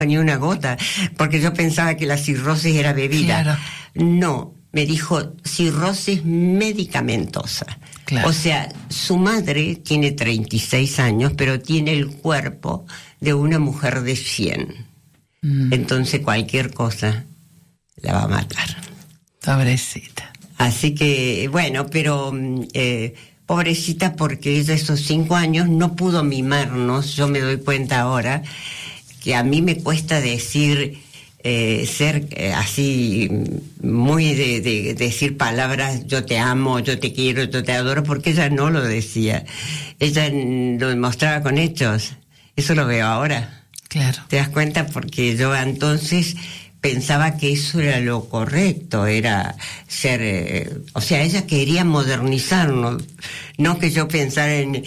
ni una gota, porque yo pensaba que la cirrosis era bebida. Claro. No, me dijo cirrosis medicamentosa. Claro. O sea, su madre tiene 36 años, pero tiene el cuerpo de una mujer de 100. Entonces cualquier cosa la va a matar. Pobrecita. Así que, bueno, pero pobrecita, porque ella esos 5 años no pudo mimarnos. Yo me doy cuenta ahora que a mí me cuesta decir, ser así, muy de decir palabras, yo te amo, yo te quiero, yo te adoro, porque ella no lo decía. Ella lo demostraba con hechos. Eso lo veo ahora. Claro. ¿Te das cuenta? Porque yo entonces pensaba que eso era lo correcto, era ser... o sea, ella quería modernizarnos, no que yo pensara en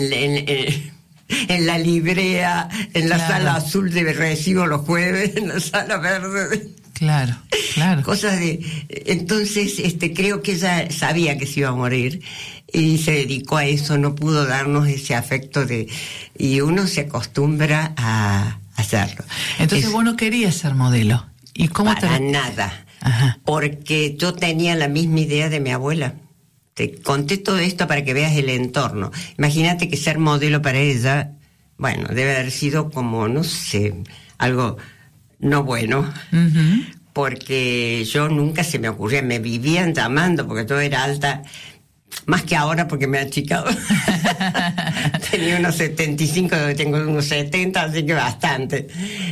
la librea, en la sala azul de recibo los jueves, en la sala verde. Claro, claro. Cosas de... Entonces, creo que ella sabía que se iba a morir y se dedicó a eso, no pudo darnos ese afecto y uno se acostumbra a hacerlo. Entonces vos no querías ser modelo. ¿Y cómo para nada. Ajá. Porque yo tenía la misma idea de mi abuela. Te conté todo esto para que veas el entorno. Imagínate que ser modelo para ella, bueno, debe haber sido como, no sé, algo no bueno. Uh-huh. Porque yo nunca se me ocurría, me vivían llamando, porque yo era alta, más que ahora porque me he achicado. Tenía unos 75, tengo unos 70, así que bastante.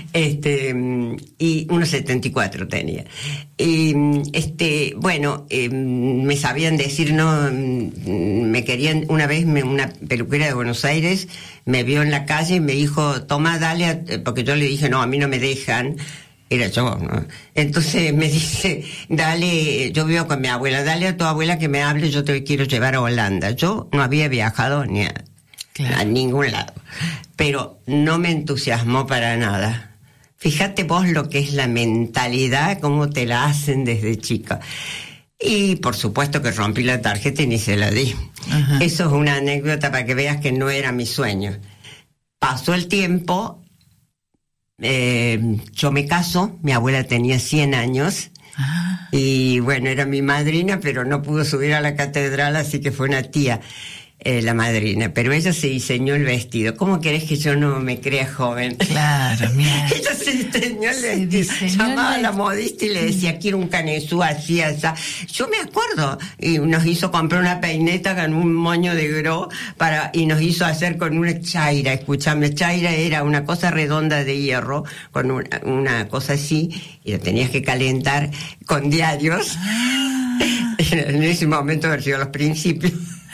Y unos 74 tenía. Y bueno, me sabían decir, no, me querían, una vez una peluquera de Buenos Aires me vio en la calle y me dijo, toma, dale, porque yo le dije, no, a mí no me dejan. Era yo, ¿no? Entonces me dice, dale, yo vivo con mi abuela, dale a tu abuela que me hable, yo te quiero llevar a Holanda. Yo no había viajado ni a ningún lado, pero no me entusiasmó para nada. Fíjate vos lo que es la mentalidad, cómo te la hacen desde chica. Y por supuesto que rompí la tarjeta y ni se la di. Ajá. Eso es una anécdota para que veas que no era mi sueño. Pasó el tiempo. Yo me caso, mi abuela tenía 100 años y bueno, era mi madrina, pero no pudo subir a la catedral, así que fue una tía la madrina, pero ella se diseñó el vestido. ¿Cómo querés que yo no me crea joven? Claro, mira. Ella se diseñó el vestido, llamaba a la modista y le decía, quiero un canesú así, así. Yo me acuerdo, y nos hizo comprar una peineta con un moño de gro y nos hizo hacer con una chaira. Escuchame, chaira era una cosa redonda de hierro, con una cosa así, y la tenías que calentar con diarios. En ese momento había sido los principios.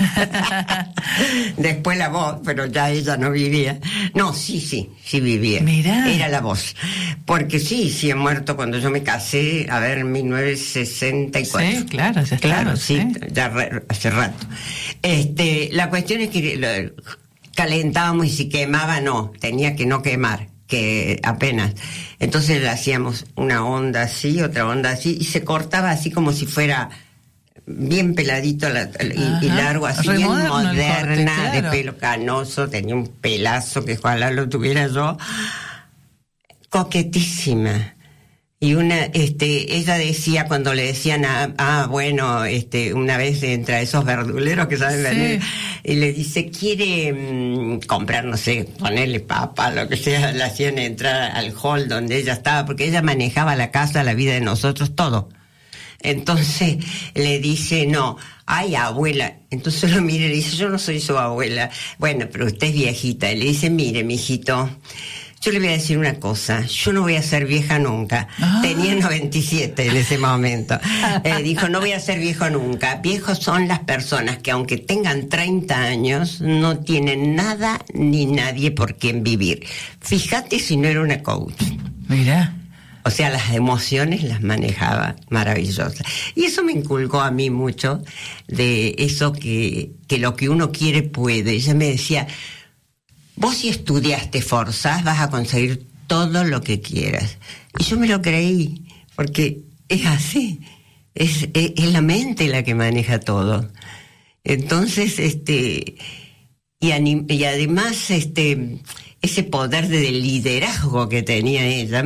Después la voz, pero ya ella no vivía. No, sí vivía. Mirá. Era la voz. Porque sí he muerto cuando yo me casé, a ver, en 1964. Sí, claro, ya claro, sí, ya hace rato. La cuestión es que calentábamos y si quemaba, no, tenía que no quemar, que apenas. Entonces le hacíamos una onda así, otra onda así, y se cortaba así como si fuera bien peladito y largo, así bien moderna, claro. De pelo canoso, tenía un pelazo que ojalá lo tuviera yo, coquetísima. Y ella decía, cuando le decían, bueno, una vez entra esos verduleros que saben venir, y le dice, quiere comprar, no sé, ponerle papa, lo que sea, la hacían entrar al hall donde ella estaba, porque ella manejaba la casa, la vida de nosotros, todo. Entonces le dice, no, ay, abuela. Entonces lo mira y le dice, yo no soy su abuela. Bueno, pero usted es viejita. Y le dice, mire, mijito, yo le voy a decir una cosa, yo no voy a ser vieja nunca. Tenía 97 en ese momento. Dijo, no voy a ser viejo nunca. Viejos son las personas que aunque tengan 30 años, no tienen nada ni nadie por quien vivir. Fíjate si no era una coach. Mira. O sea, las emociones las manejaba maravillosas. Y eso me inculcó a mí mucho de eso que lo que uno quiere puede. Ella me decía, vos si estudias, te esforzás, vas a conseguir todo lo que quieras. Y yo me lo creí, porque es así. Es la mente la que maneja todo. Entonces, y y además ese poder de liderazgo que tenía ella